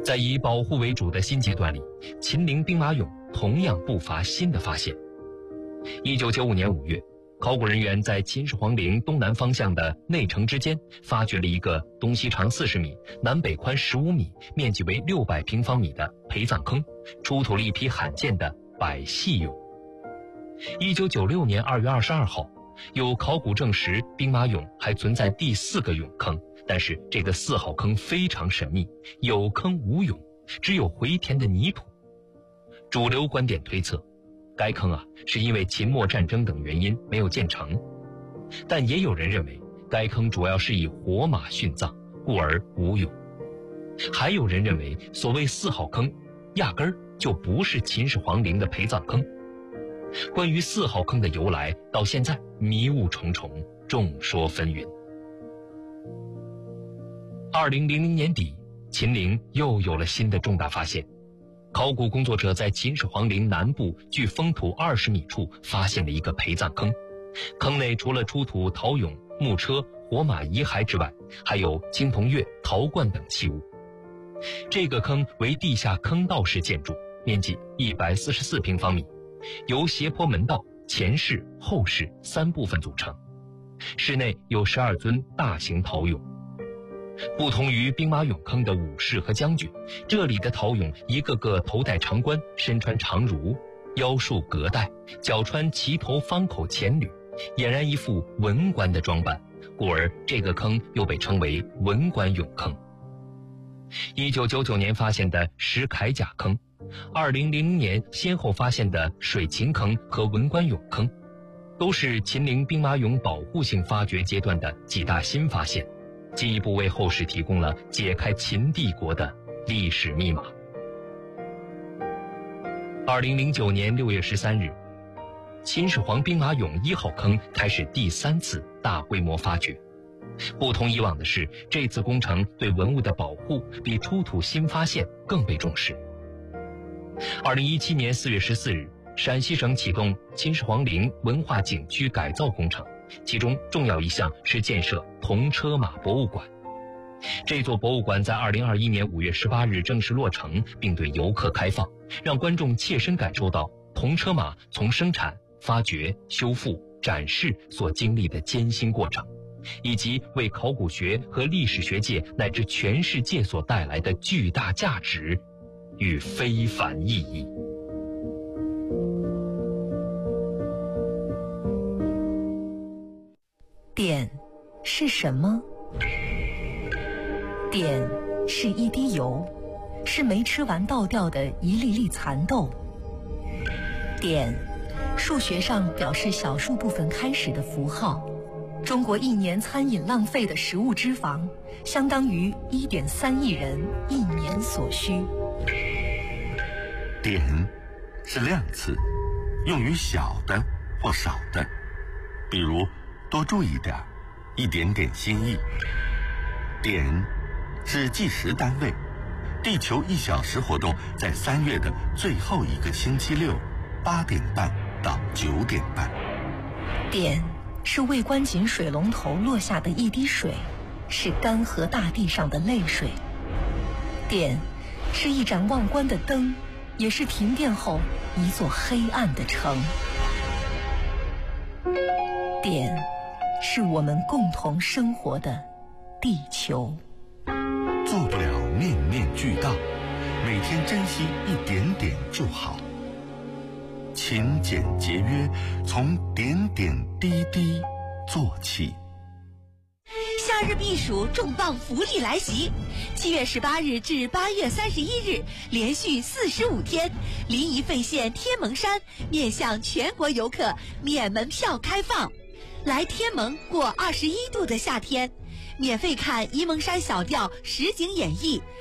在以保护为主的新阶段里，秦陵兵马俑同样不乏新的发现。1995年5月，考古人员在秦始皇陵东南方向的内城之间发掘了一个东西长40米、南北宽15米、面积为600平方米的陪葬坑，出土了一批罕见的百戏俑。1996年2月22号，有考古证实兵马俑还存在第4个俑坑，但是这个4号坑非常神秘，有坑无俑，只有回填的泥土。主流观点推测，该坑是因为秦末战争等原因没有建成，但也有人认为该坑主要是以活马殉葬，故而无俑。还有人认为所谓4号坑压根儿就不是秦始皇陵的陪葬坑。关于4号坑的由来，到现在迷雾重重，众说纷纭。2000年底，秦陵又有了新的重大发现。考古工作者在秦始皇陵南部距封土20米处发现了一个陪葬坑，坑内除了出土陶俑、木车、活马遗骸之外，还有青铜钺、陶罐等器物。这个坑为地下坑道式建筑，面积144平方米，由斜坡门道、前室、后室3部分组成。室内有12尊大型陶俑。不同于兵马俑坑的武士和将军，这里的陶俑一个个头戴长冠，身穿长襦，腰束革带，脚穿齐头方口前履，俨然一副文官的装扮，故而这个坑又被称为文官俑坑。1999年发现的石铠甲坑，2000年先后发现的水秦坑和文官俑坑，都是秦陵兵马俑保护性发掘阶段的几大新发现，进一步为后世提供了解开秦帝国的历史密码。2009年6月13日，秦始皇兵马俑1号坑开始第3次大规模发掘。不同以往的是，这次工程对文物的保护比出土新发现更被重视。2017年4月14日，陕西省启动秦始皇陵文化景区改造工程，其中重要一项是建设铜车马博物馆。这座博物馆在2021年5月18日正式落成，并对游客开放，让观众切身感受到铜车马从生产、发掘、修复、展示所经历的艰辛过程，以及为考古学和历史学界乃至全世界所带来的巨大价值与非凡意义。 碘是什么？碘是一滴油，是没吃完倒掉的一粒粒蚕豆。碘，数学上表示小数部分开始的符号。中国1年餐饮浪费的食物脂肪，相当于1.3亿人1年所需。 碘是量词，用于小的或少的，比如多注意点，一点点心意。碘是计时单位，地球1小时活动在3月的最后一个星期六8点半到9点半。 碘是未关紧水龙头落下的一滴水，是干涸大地上的泪水。碘是一盏忘关的灯，也是停电后一座黑暗的城。碘是我们共同生活的地球。 做不了面面俱到，每天珍惜一点点就好。勤俭节约，从点点滴滴做起。 夏日避暑重磅福利来袭！7月18日至8月31日，连续45天，临沂费县天门山面向全国游客免门票开放，来天门过21度的夏天，免费看沂蒙山小调实景演绎。